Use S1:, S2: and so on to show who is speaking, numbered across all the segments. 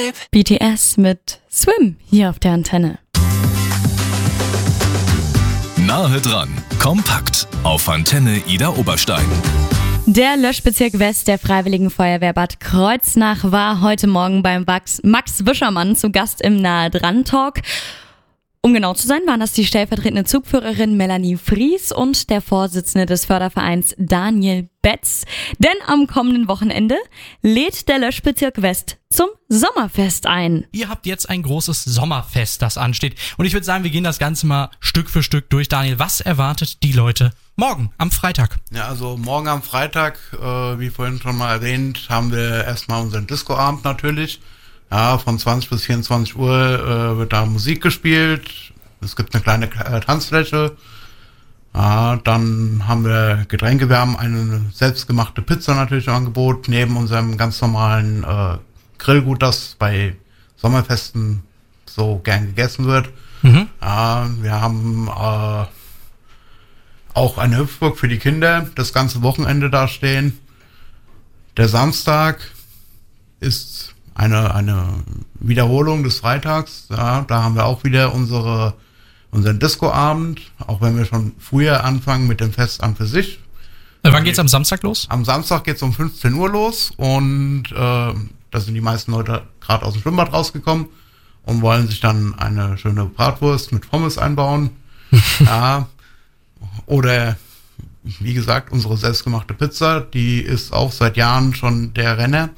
S1: babe.
S2: BTS mit Swim hier auf der Antenne.
S3: Nahe dran, kompakt auf Antenne Ida Oberstein.
S2: Der Löschbezirk West der Freiwilligen Feuerwehr Bad Kreuznach war heute Morgen beim Max Wischermann zu Gast im Nahe dran Talk. Um genau zu sein, waren das die stellvertretende Zugführerin Melanie Fries und der Vorsitzende des Fördervereins Daniel Betz. Denn am kommenden Wochenende lädt der Löschbezirk West zum Sommerfest ein.
S4: Ihr habt jetzt ein großes Sommerfest, das ansteht. Und ich würde sagen, wir gehen das Ganze mal Stück für Stück durch. Daniel, was erwartet die Leute morgen am Freitag?
S5: Ja, also morgen am Freitag, wie vorhin schon mal erwähnt, haben wir erstmal unseren Discoabend natürlich. Ja, von 20 bis 24 Uhr wird da Musik gespielt. Es gibt eine kleine Tanzfläche. Ja, dann haben wir Getränke. Wir haben eine selbstgemachte Pizza natürlich im Angebot, neben unserem ganz normalen Grillgut, das bei Sommerfesten so gern gegessen wird. Ja, wir haben auch eine Hüpfburg für die Kinder, das ganze Wochenende da stehen. Der Samstag ist eine Wiederholung des Freitags. Ja, da haben wir auch wieder unseren Discoabend, auch wenn wir schon früher anfangen mit dem Fest an für sich.
S4: Wann geht's am Samstag los?
S5: Am Samstag geht's um 15 Uhr los und da sind die meisten Leute gerade aus dem Schwimmbad rausgekommen und wollen sich dann eine schöne Bratwurst mit Pommes einbauen. Ja, oder wie gesagt, unsere selbstgemachte Pizza, die ist auch seit Jahren schon der Renner.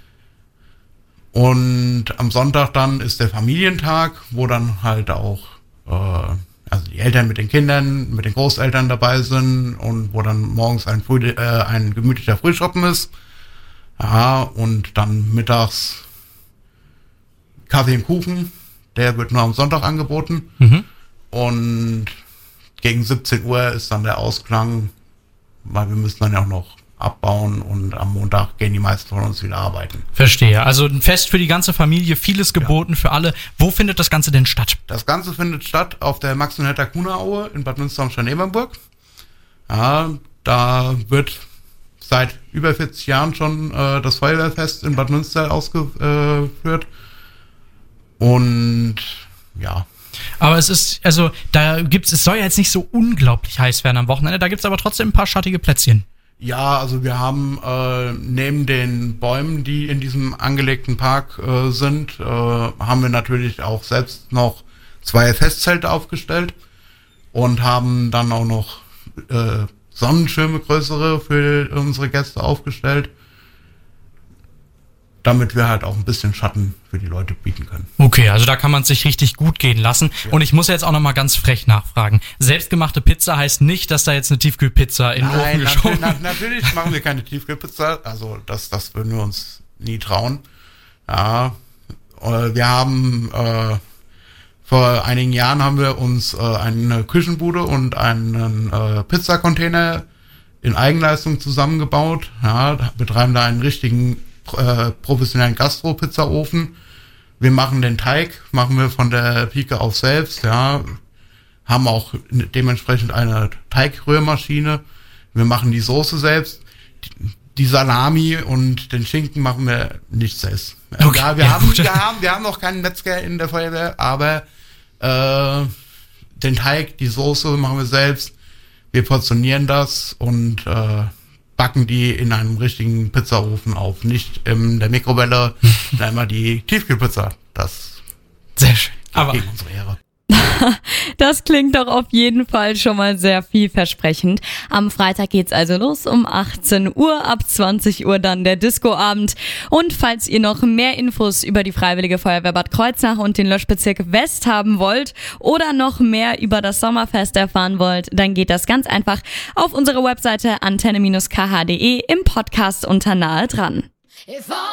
S5: Und am Sonntag dann ist der Familientag, wo dann halt auch also die Eltern mit den Kindern, mit den Großeltern dabei sind und wo dann morgens ein gemütlicher Frühschoppen ist. Ja, und dann mittags Kaffee und Kuchen, der wird nur am Sonntag angeboten. Und gegen 17 Uhr ist dann der Ausklang, weil wir müssen dann ja auch noch abbauen und am Montag gehen die meisten von uns wieder arbeiten.
S4: Verstehe. Also ein Fest für die ganze Familie, vieles geboten für alle. Wo findet das Ganze denn statt?
S5: Das Ganze findet statt auf der Max-und-Hertha-Kuhner-Aue in Bad Münster am Stein-Ebernburg. Ja, da wird seit über 40 Jahren schon das Feuerwehrfest in Bad Münster ausgeführt. Und ja.
S4: Aber es ist, also es soll ja jetzt nicht so unglaublich heiß werden am Wochenende, da gibt's aber trotzdem ein paar schattige Plätzchen.
S5: Ja, also wir haben neben den Bäumen, die in diesem angelegten Park sind, haben wir natürlich auch selbst noch 2 Festzelte aufgestellt und haben dann auch noch Sonnenschirme größere für unsere Gäste aufgestellt, damit wir halt auch ein bisschen Schatten für die Leute bieten können.
S4: Okay, also da kann man es sich richtig gut gehen lassen. Ja. Und ich muss jetzt auch noch mal ganz frech nachfragen. Selbstgemachte Pizza heißt nicht, dass da jetzt eine Tiefkühlpizza in den Ofen geschoben wird.
S5: Natürlich machen wir keine Tiefkühlpizza. Also das würden wir uns nie trauen. Ja, wir haben vor einigen Jahren haben wir uns eine Küchenbude und einen Pizzacontainer in Eigenleistung zusammengebaut. Ja, betreiben da einen richtigen professionellen Gastro-Pizzaofen. Wir machen den Teig, machen wir von der Pike auf selbst, ja, haben auch dementsprechend eine Teigrührmaschine. Wir machen die Soße selbst, die Salami und den Schinken machen wir nicht selbst.
S4: Okay.
S5: Ja, wir haben noch keinen Metzger in der Feuerwehr, aber den Teig, die Soße machen wir selbst. Wir portionieren das und backen die in einem richtigen Pizzaofen auf, nicht in der Mikrowelle, sondern immer die Tiefkühlpizza. Das
S4: sehr schön.
S5: Aber gegen unsere Ehre.
S2: Das klingt doch auf jeden Fall schon mal sehr vielversprechend. Am Freitag geht's also los um 18 Uhr, ab 20 Uhr dann der Discoabend. Und falls ihr noch mehr Infos über die Freiwillige Feuerwehr Bad Kreuznach und den Löschbezirk West haben wollt oder noch mehr über das Sommerfest erfahren wollt, dann geht das ganz einfach auf unsere Webseite antenne-kh.de im Podcast unter Nahe dran.